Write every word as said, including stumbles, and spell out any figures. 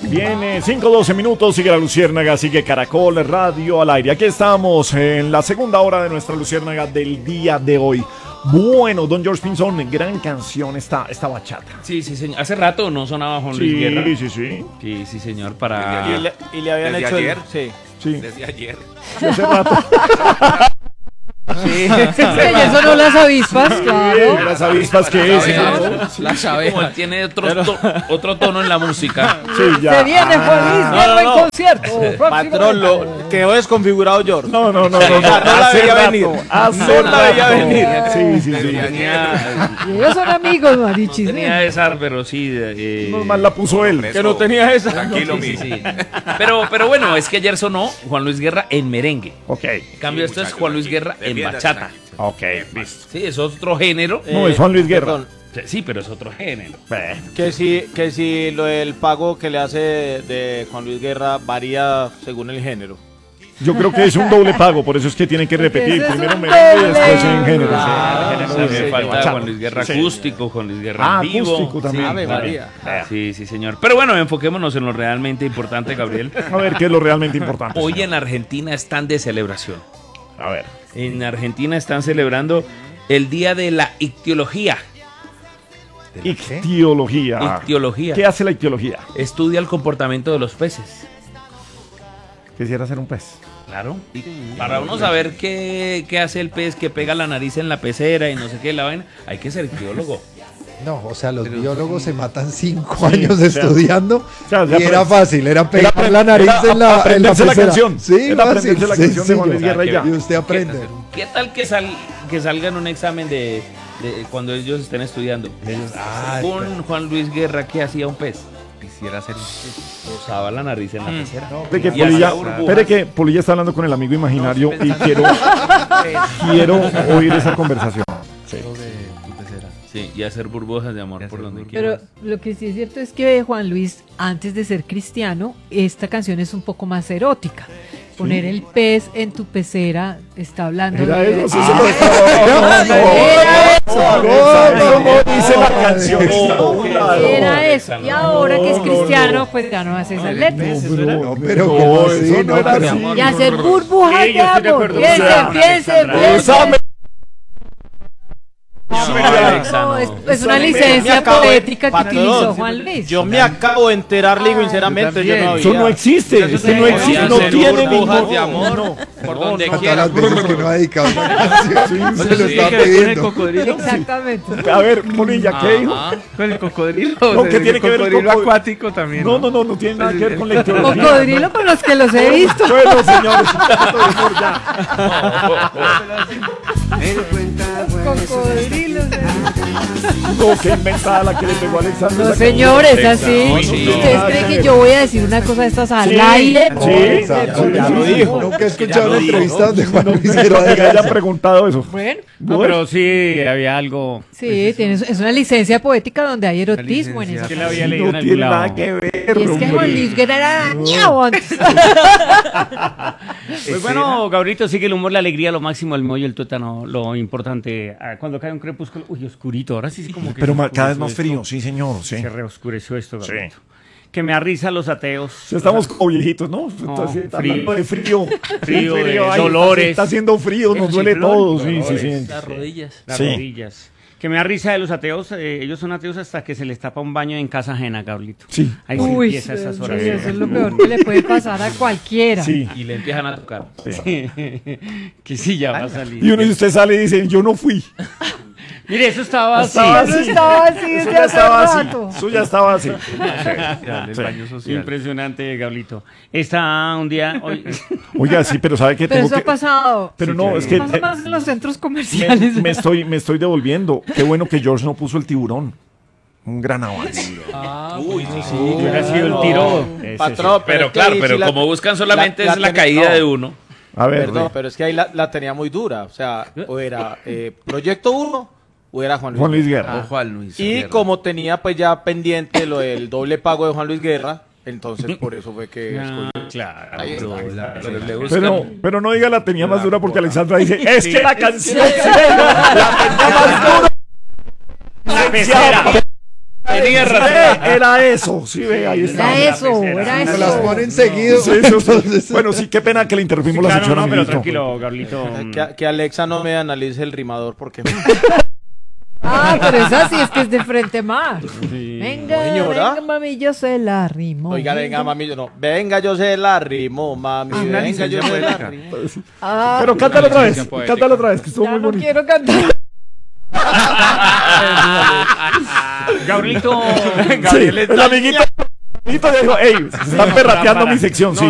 Viene cinco doce minutos, sigue la Luciérnaga, sigue Caracol Radio al aire. Aquí estamos en la segunda hora de nuestra Luciérnaga del día de hoy. Bueno, don George Pinzón, gran canción esta, esta bachata. Sí, sí, señor. Hace rato no sonaba Juan Sí, Luis Guerra. sí, sí. Sí, sí, señor, para... Y le, y le habían ¿Desde hecho ayer? el... Sí. Sí, Desde ayer. sí, hace rato. Sí. Es que ya sonó las avispas, claro. Las avispas que es. Abejas. La sabe. Como él tiene otro, to- otro tono en la música. Sí, ya. Se viene Juan Luis Ah, Guerra no, en no. concierto. Patrón, lo quedó desconfigurado George. No, no, no, no, no. No la Hace veía rato, venir. hace No la veía rato. venir. Sí, sí, sí. Tenía, Y ellos son amigos, Marichis. tenía esa, pero sí. eh, Normal la puso él. Que no tenía esa. Tranquilo, sí, mi. sí, sí. Pero, pero bueno, es que ayer sonó Juan Luis Guerra en merengue. Ok, En cambio, Sí, esto es muchachos, Juan Luis aquí. Guerra en Defiéndase, bachata. tranquilo. ok, listo. Sí, es otro género. No, es Juan Luis Guerra. Perdón, Sí, pero es otro género. Eh, que si, que si lo del pago que le hace de Juan Luis Guerra varía según el género. Yo creo que es un doble pago, por eso es que tienen que repetir. Ese es Primero un merengue y doble. después en género. Ah, Sí. También sí, falta bachata. Juan Luis Guerra Sí. acústico, Juan Luis Guerra Ah, en vivo. acústico también. Ave María. Sí, sí, señor. Pero bueno, enfoquémonos en lo realmente importante, Gabriel. A ver, ¿qué es lo realmente importante? Hoy señor? en Argentina están de celebración. A ver. En Argentina están celebrando el Día de la Ictiología. Ictiología. Ictiología. ¿Qué hace la ictiología? Estudia el comportamiento de los peces. Quisiera ser un pez. Claro. Y para uno saber qué, qué hace el pez que pega la nariz en la pecera y no sé qué, la vaina, hay que ser ictiólogo. No, o sea, los biólogos se matan cinco años o sea, estudiando o sea, ya y era apre- fácil, era pegar apre- la nariz era en la, en la aprenderse la pecera. canción. Sí, Era fácil, aprenderse la canción de Juan Luis sencillo. Guerra y ya. Y usted aprende. ¿Qué tal que, sal, que salga en un examen de, de cuando ellos estén estudiando? Ah, Con Juan Luis Guerra, ¿qué hacía un pez? Quisiera ser un pez. Usaba la nariz en la pecera. De que Y Polilla, hacía burbujas. espere que Polilla está hablando con el amigo imaginario y quiero, quiero oír esa conversación. Sí. Sí, y hacer burbujas de amor por donde Pero quieras. lo que sí es cierto es que Juan Luis, antes de ser cristiano, esta canción es un poco más erótica. Poner el pez en tu pecera está hablando Era de... eso, sí, Ah, se lo estaba- era ¿Cómo ¿Cómo dice la canción? Era eso. Y ahora que es cristiano, pues ya no hace esas letras. No, pero No, ¿cómo eso así? no No, era pero- así. Y hacer burbujas Sí, de yo estoy de amor. acuerdo. Piense, O sea, piense, Alexandra, piense. Esa- No, es, es una licencia Me acabo de- poética que Patrón, utilizó Juan Luis. Yo me acabo de enterar, le digo sinceramente, yo no había. Eso no existe, eso no existe, no hacer tiene burbujas ningún... de amor por donde Hasta quiera. las veces que no ha dedicado una canción, se lo Sí, está que con el pidiendo. cocodrilo. Exactamente. A ver, Polilla, ¿qué dijo? Ajá. Con el cocodrilo. No, o sea, ¿qué tiene que ver el cocodrilo cocod- acuático también? No, no, no, no tiene nada que ver con la ictiología. Cocodrilo con los que los he visto. Bueno, señores, un poquito de humor ya. Cocodrilos. No, qué inventada la que le pegó a Alexandra. No, señores, así. No, sí. ¿Ustedes creen que yo voy a decir una cosa de estas al Sí, aire? sí, Exacto, ya lo dijo. Nunca he escuchado una entrevista donde Juan Luis Guerra Que diga hayan eso. preguntado eso. Bueno, No, pero sí había algo. sí, tienes, es una licencia poética donde hay erotismo en esa Que la canción. había leído No en algún tiene lado. nada que ver, Y es que hombre. Juan Luis Guerra era dañado antes. Pues bueno, Gabrielito, sigue el humor, la alegría, lo máximo, el mollo, el tuétano, lo importante. Ah, Cuando cae un crepúsculo, uy, oscurito, ahora sí es como que. Pero se ma- cada vez oscureció más esto. frío, sí, señor, sí. Se reoscureció esto, Sí. Gabrielito. Que me arriesga los ateos. Ya estamos como viejitos, ¿no? No, Está, así- está frío. hablando de frío. Frío, de ay, dolores. Está haciendo frío, nos El duele chiflón, todo. Sí, sí, sí. Las rodillas. Las Sí. rodillas. Que me da risa de los ateos, eh, ellos son ateos hasta que se les tapa un baño en casa ajena, Gabrielito. Sí. Ahí se Uy, empieza esas horas. sí, eso es lo peor que le puede pasar a cualquiera. Sí. Y le empiezan a tocar. Que sí, ya va a salir. Y uno de ustedes sale y dice, yo no fui. Mire, eso estaba así. Estaba Eso así. estaba así Eso desde ya hace estaba así. rato. Eso ya estaba así. El baño social. Impresionante, Gablito. Está un día. Hoy, Oiga, sí, pero ¿sabe qué? Pero Tengo eso ha que... pasado. Pero no, es que Pasa eh, más en los centros me, comerciales. me estoy, me estoy devolviendo. Qué bueno que George no puso el tiburón. Un gran avance. Uy, sí. hubiera sido el tiro. Ese Patrón, Pero es que claro, ahí pero sí la- como buscan solamente la- es la la tiene- caída no. de uno. sí. A ver, Perdón, Rey. pero es que ahí la, la tenía muy dura. O sea, o era eh, Proyecto uno o era Juan Luis. Juan Luis Guerra. O Juan Luis Y Guerra. como tenía pues ya pendiente lo del doble pago de Juan Luis Guerra, entonces por eso fue que escogió. Claro. Ahí está. Pero le buscan- Pero, pero no diga la tenía más dura porque Alexandra dice, es que la canción sí, la tenía más dura. La pecera. Tenía razón. Eh, Era eso, sí, ve, ahí está. Era eso, era Me las eso. ponen seguido. Sí, sí, sí. Entonces, Bueno, sí, qué pena que le interrumpimos la Claro, sección no, a pero Miguelito. tranquilo, Gabrielito. Que, que Alexa no me analice el rimador porque... Ah, pero esa sí es que es de frente más. Venga, Señora. venga, mami, yo se la rimo. Oiga, venga, mami, yo no. Venga, yo se la rimo, mami. una Venga, yo licencia se la poética. rimo. Ah, Pero cántalo otra vez, Licencia poética. cántalo otra vez, que estuvo ya muy no bonito. quiero cantar. Gabrielito. Sí, el amiguito, el amiguito dijo, ey, se están perrateando mi sección, sí.